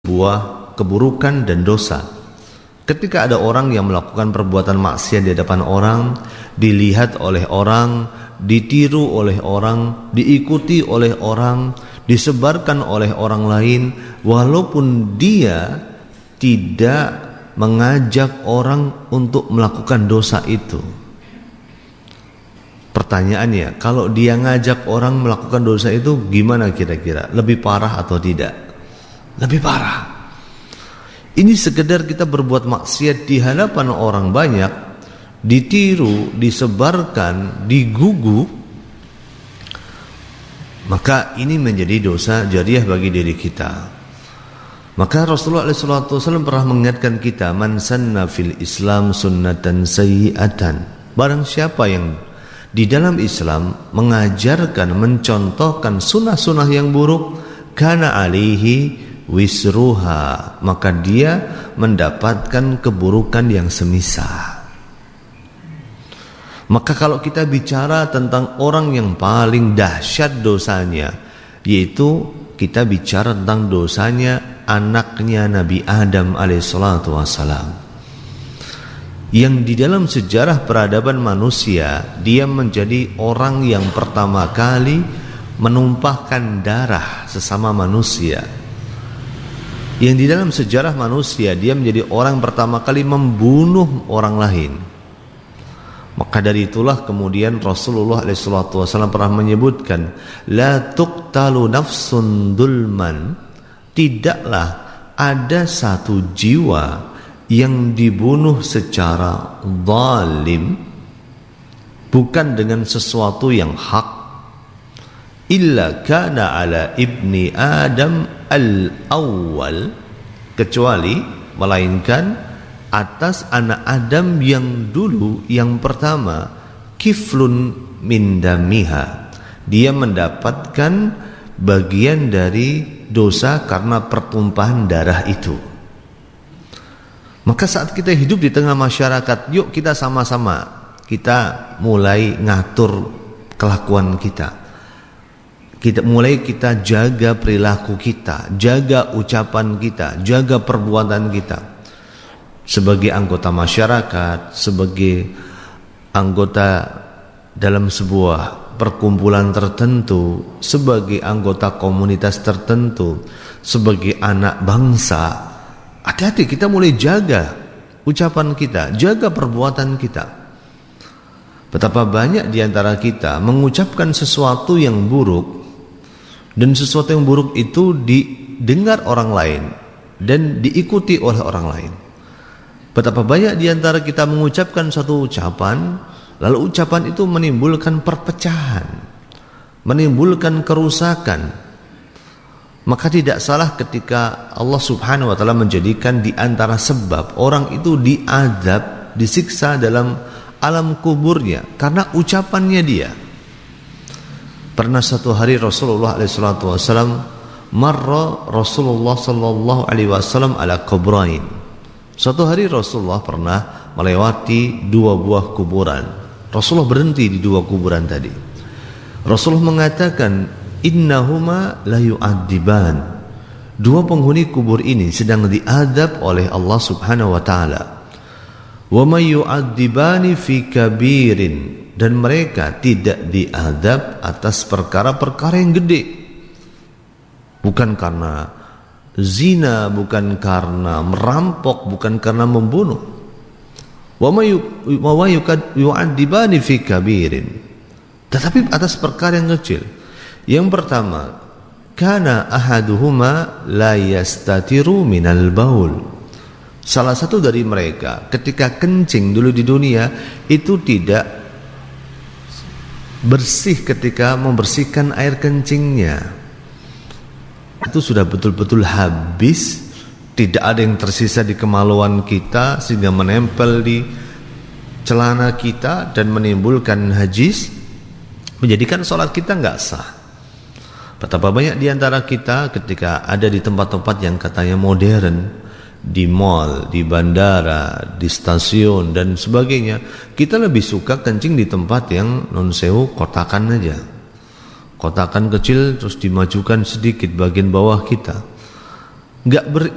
sebuah keburukan dan dosa. Ketika ada orang yang melakukan perbuatan maksiat di hadapan orang, dilihat oleh orang, ditiru oleh orang, diikuti oleh orang, disebarkan oleh orang lain, walaupun dia tidak mengajak orang untuk melakukan dosa itu. Pertanyaannya, kalau dia ngajak orang melakukan dosa itu, gimana kira-kira? Lebih parah atau tidak? Lebih parah. Ini sekedar kita berbuat maksiat di hadapan orang banyak, ditiru, disebarkan, digugu, maka ini menjadi dosa jariah bagi diri kita. Maka Rasulullah SAW pernah mengingatkan kita, man sanna fil Islam sunnatan sayyi'atan. Barang siapa yang di dalam Islam mengajarkan, mencontohkan sunnah-sunnah yang buruk, kana alihi wisruha, maka dia mendapatkan keburukan yang semisal. Maka kalau kita bicara tentang orang yang paling dahsyat dosanya, yaitu kita bicara tentang dosanya anaknya Nabi Adam alaihissalatu wassalam, yang di dalam sejarah peradaban manusia dia menjadi orang yang pertama kali menumpahkan darah sesama manusia. Yang di dalam sejarah manusia dia menjadi orang pertama kali membunuh orang lain. Maka dari itulah kemudian Rasulullah SAW pernah menyebutkan, la tuqtalu nafsun dulman, tidaklah ada satu jiwa yang dibunuh secara zalim, bukan dengan sesuatu yang hak, illa kana ala ibni Adam al-awwal, kecuali melainkan atas anak Adam yang dulu, yang pertama, kiflun min damiha, dia mendapatkan bagian dari dosa karena pertumpahan darah itu. Maka saat kita hidup di tengah masyarakat, yuk kita sama-sama kita mulai ngatur kelakuan kita. Kita jaga perilaku kita, jaga ucapan kita, jaga perbuatan kita. Sebagai anggota masyarakat, sebagai anggota dalam sebuah perkumpulan tertentu, sebagai anggota komunitas tertentu, sebagai anak bangsa, hati-hati kita mulai jaga ucapan kita, jaga perbuatan kita. Betapa banyak di antara kita mengucapkan sesuatu yang buruk, dan sesuatu yang buruk itu didengar orang lain dan diikuti oleh orang lain. Betapa banyak di antara kita mengucapkan satu ucapan, lalu ucapan itu menimbulkan perpecahan, menimbulkan kerusakan. Maka tidak salah ketika Allah Subhanahu wa ta'ala menjadikan di antara sebab orang itu diazab, disiksa dalam alam kuburnya karena ucapannya dia. Pernah satu hari Rasulullah SAW marra Rasulullah sallallahu alaihi wasallam ala kubrain. Suatu hari Rasulullah pernah melewati dua buah kuburan. Rasulullah berhenti di dua kuburan tadi. Rasulullah mengatakan, innahuma la yu'adziban. Dua penghuni kubur ini sedang diadab oleh Allah Subhanahu wa ta'ala. Wa may yu'adzibani fi kabirin, dan mereka tidak diadab atas perkara-perkara yang gede. Bukan karena zina, bukan karena merampok, bukan karena membunuh. Wa may yu'adzibani fi kabirin, tetapi atas perkara yang kecil. Yang pertama, kana ahaduhuma la yastatiru minal baul. Salah satu dari mereka ketika kencing dulu di dunia itu tidak bersih ketika membersihkan air kencingnya. Itu sudah betul-betul habis, tidak ada yang tersisa di kemaluan kita sehingga menempel di celana kita dan menimbulkan najis, menjadikan sholat kita nggak sah. Betapa banyak di antara kita ketika ada di tempat-tempat yang katanya modern, di mall, di bandara, di stasiun dan sebagainya, kita lebih suka kencing di tempat yang non sewu kotakan aja, kotakan kecil terus dimajukan sedikit bagian bawah kita,